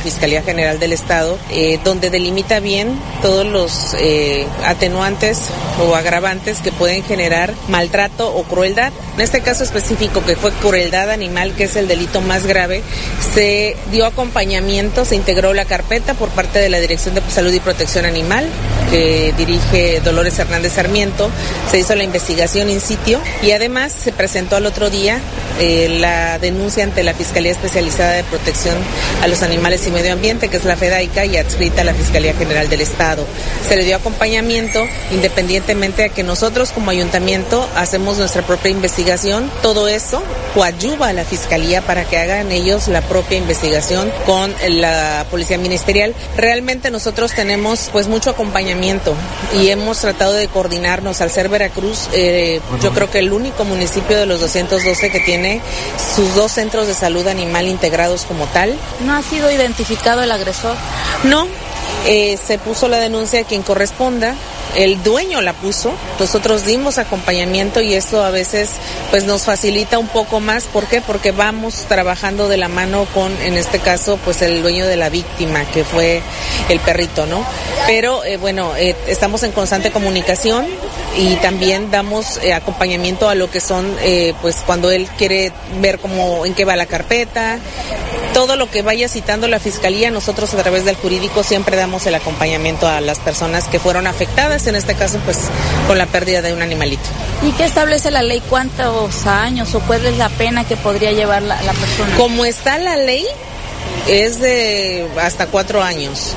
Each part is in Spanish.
Fiscalía General del Estado, donde delimita bien todos los atenuantes o agravantes que pueden generar maltrato o crueldad. En este caso específico, que fue crueldad animal, que es el delito más grave, se dio acompañamiento, se integró la carpeta por parte de la Dirección de Salud y Protección Animal, que dirige Dolores Hernández Sarmiento. Se hizo la investigación in situ y además se presentó al otro día la denuncia ante la Fiscalía Especializada de Protección a los Animales y Medio Ambiente, que es la FEDAICA, y adscrita a la Fiscalía General del Estado. Se le dio acompañamiento independientemente a que nosotros como ayuntamiento hacemos nuestra propia investigación. Todo eso coadyuva a la Fiscalía para que hagan ellos la propia investigación con la Policía Ministerial. Realmente nosotros tenemos pues mucho acompañamiento y hemos tratado de coordinarnos. Al ser Veracruz, yo creo que el único municipio de los 212 que tiene sus 2 centros de salud animal integrados como tal. ¿No ha sido identificado el agresor? No, se puso la denuncia a quien corresponda. El dueño la puso, nosotros dimos acompañamiento y esto a veces pues nos facilita un poco más. ¿Por qué? Porque vamos trabajando de la mano con, en este caso, pues el dueño de la víctima, que fue el perrito, ¿no? Pero estamos en constante comunicación y también damos acompañamiento a lo que son, pues cuando él quiere ver cómo, en qué va la carpeta. Todo lo que vaya citando la Fiscalía, nosotros a través del jurídico siempre damos el acompañamiento a las personas que fueron afectadas, en este caso pues con la pérdida de un animalito. ¿Y qué establece la ley? ¿Cuántos años o cuál es la pena que podría llevar la persona? Como está la ley, es de hasta 4 años.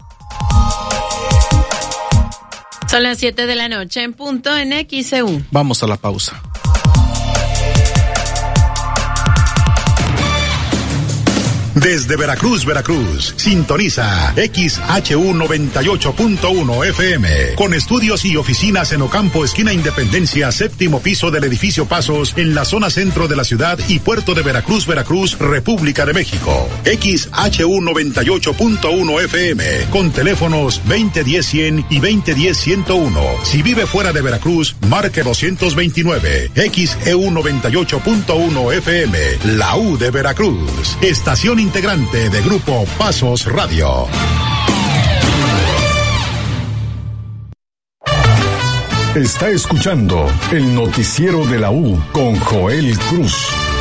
Son las 7 de la noche en punto en XEU. Vamos a la pausa. Desde Veracruz, sintoniza XHU 98.1 FM, con estudios y oficinas en Ocampo, esquina Independencia, 7º piso del edificio Pasos, en la zona centro de la ciudad y puerto de Veracruz, República de México. XHU 98.1 FM, con teléfonos 2010-100 y 2010-101. Si vive fuera de Veracruz, marque 229. XEU 98.1 FM, la U de Veracruz. Estación integrante de Grupo Pasos Radio. Está escuchando el noticiero de la U con Joel Cruz.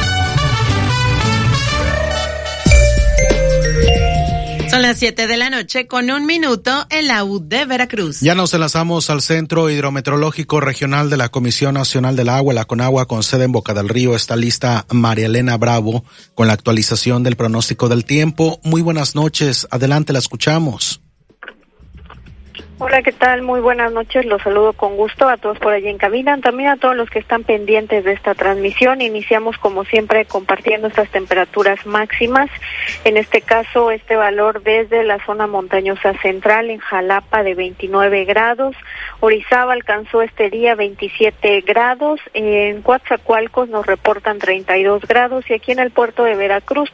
Son las 7 de la noche con 1 minuto en la U de Veracruz. Ya nos enlazamos al Centro Hidrometeorológico Regional de la Comisión Nacional del Agua, la CONAGUA, con sede en Boca del Río. Está lista María Elena Bravo con la actualización del pronóstico del tiempo. Muy buenas noches, adelante, la escuchamos. Hola, ¿qué tal? Muy buenas noches, los saludo con gusto a todos por allí en cabina, también a todos los que están pendientes de esta transmisión. Iniciamos como siempre compartiendo estas temperaturas máximas, en este caso este valor desde la zona montañosa central en Jalapa de 29 grados, Orizaba alcanzó este día 27 grados, en Coatzacoalcos nos reportan 32 grados y aquí en el puerto de Veracruz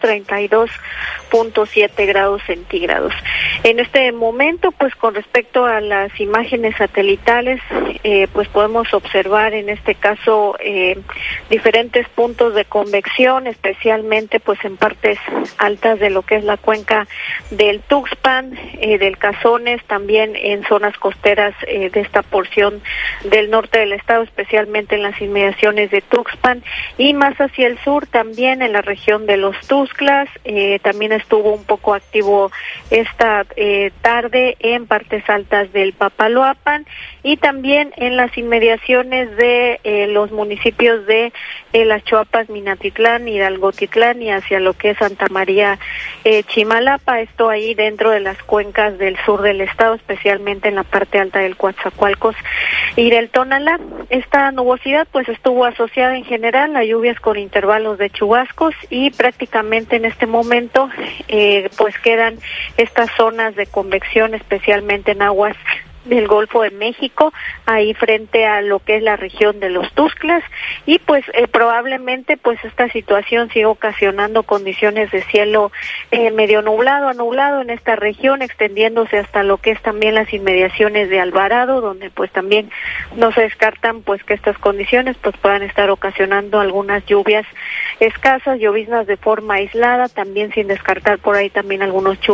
32.7 grados centígrados. En este momento, pues con respecto a las imágenes satelitales, pues podemos observar en este caso diferentes puntos de convección, especialmente pues en partes altas de lo que es la cuenca del Tuxpan, del Cazones, también en zonas costeras de esta porción del norte del estado, especialmente en las inmediaciones de Tuxpan, y más hacia el sur también en la región de los Tuxtlas. También estuvo un poco activo esta tarde en partes altas del Papaloapan y también en las inmediaciones de los municipios de Las Choapas, Minatitlán, Hidalgotitlán y hacia lo que es Santa María Chimalapa, esto ahí dentro de las cuencas del sur del estado, especialmente en la parte alta del Coatzacoalcos y del Tonalá. Esta nubosidad pues estuvo asociada en general a lluvias con intervalos de chubascos y prácticamente en este momento pues quedan estas zonas de convección, especialmente en aguas del Golfo de México, ahí frente a lo que es la región de los Tuxtlas, y pues probablemente pues esta situación siga ocasionando condiciones de cielo medio nublado a nublado en esta región, extendiéndose hasta lo que es también las inmediaciones de Alvarado, donde pues también no se descartan pues que estas condiciones pues puedan estar ocasionando algunas lluvias escasas, lloviznas de forma aislada, también sin descartar por ahí también algunos